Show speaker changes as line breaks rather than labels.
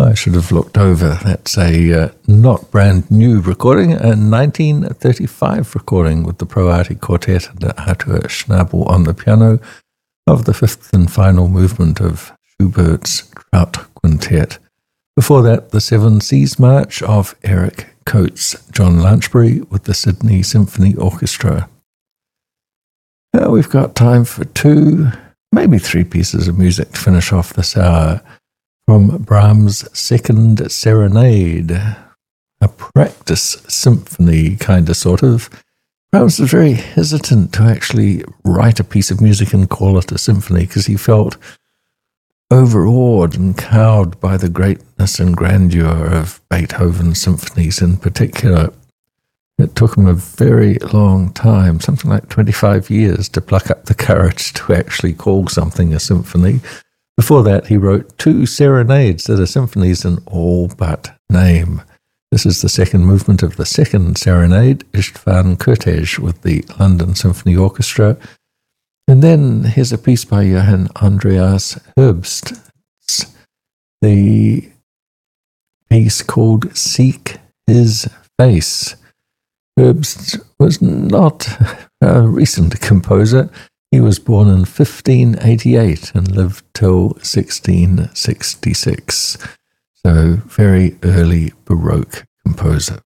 I should have looked over. That's a not brand new recording, a 1935 recording with the Pro Arti Quartet and Arthur Schnabel on the piano of the fifth and final movement of Schubert's Trout Quintet. Before that, the Seven Seas March of Eric Coates, John Lanchbury with the Sydney Symphony Orchestra. Now we've got time for two, maybe three pieces of music to finish off this hour. From Brahms' Second Serenade, a practice symphony kind of sort of. Brahms was very hesitant to actually write a piece of music and call it a symphony because he felt overawed and cowed by the greatness and grandeur of Beethoven's symphonies in particular. It took him a very long time, something like 25 years, to pluck up the courage to actually call something a symphony. Before that, he wrote two serenades that are symphonies in all but name. This is the second movement of the second serenade, Istvan Kertész with the London Symphony Orchestra. And then here's a piece by Johann Andreas Herbst, the piece called Seek His Face. Herbst was not a recent composer. He was born in 1588 and lived till 1666. So very early Baroque composer.